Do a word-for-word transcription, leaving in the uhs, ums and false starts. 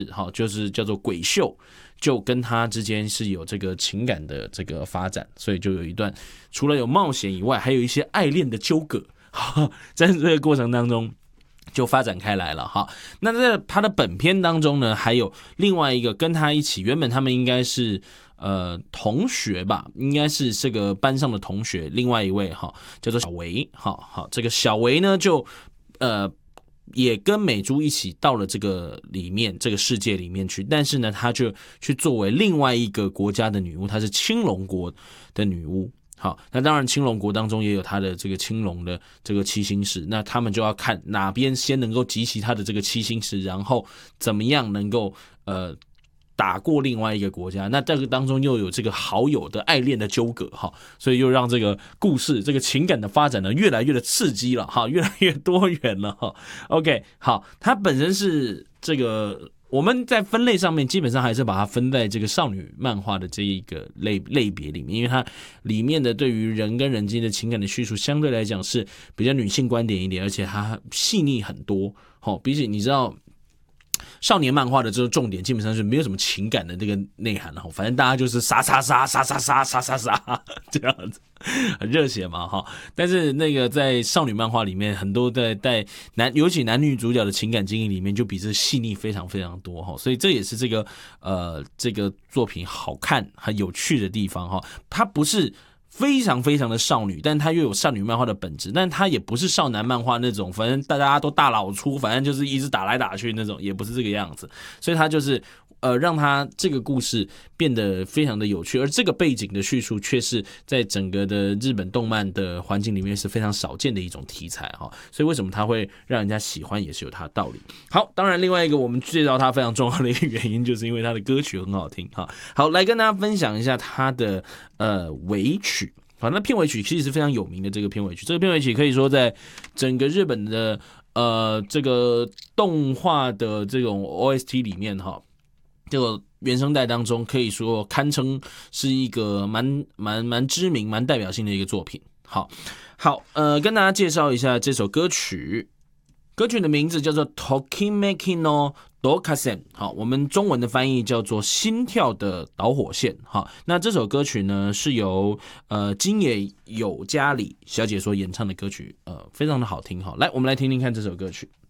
好，就是叫做鬼秀，就跟他之间是有这个情感的这个发展，所以就有一段除了有冒险以外，还有一些爱恋的纠葛，在这个过程当中就发展开来了哈。那在他的本片当中呢，还有另外一个跟他一起，原本他们应该是呃同学吧，应该是这个班上的同学，另外一位哈叫做小维，好好，这个小维呢就呃。也跟美珠一起到了这个里面这个世界里面去，但是呢，她就去作为另外一个国家的女巫，她是青龙国的女巫。好，那当然青龙国当中也有她的这个青龙的这个七星石，那他们就要看哪边先能够集齐她的这个七星石，然后怎么样能够呃打过另外一个国家，那这个当中又有这个好友的爱恋的纠葛哈，所以又让这个故事这个情感的发展呢越来越的刺激了哈，越来越多元了哈。OK， 好，它本身是这个我们在分类上面基本上还是把它分在这个少女漫画的这一个类类别里面，因为它里面的对于人跟人之间的情感的叙述相对来讲是比较女性观点一点，而且它细腻很多。好，比起你知道。少年漫画的这个重点基本上是没有什么情感的这个内涵，反正大家就是杀杀杀杀杀杀杀杀杀这样子，很热血嘛哈。但是那个在少女漫画里面，很多在带男，尤其男女主角的情感经历里面，就比这细腻非常非常多哈。所以这也是这个呃这个作品好看很有趣的地方哈。它不是非常非常的少女，但它又有少女漫画的本质，但它也不是少男漫画那种，反正大家都大老粗，反正就是一直打来打去那种，也不是这个样子。所以它就是呃让它这个故事变得非常的有趣，而这个背景的叙述却是在整个的日本动漫的环境里面是非常少见的一种题材哈。所以为什么它会让人家喜欢，也是有它的道理。好，当然另外一个我们介绍它非常重要的一个原因，就是因为它的歌曲很好听哈。好，来跟大家分享一下它的呃尾曲。好，那片尾曲其实是非常有名的这个片尾曲，这个片尾曲可以说在整个日本的呃这个动画的这种 O S T 里面哈，这个原声带当中可以说堪称是一个蛮蛮蛮知名、蛮代表性的一个作品。好，好，呃，跟大家介绍一下这首歌曲，歌曲的名字叫做 Tokimeki no Dokasen， 好，我们中文的翻译叫做心跳的导火线。好，那这首歌曲呢是由呃金野有加里小姐所演唱的歌曲，呃，非常的好听。好，来，我们来听听看这首歌曲。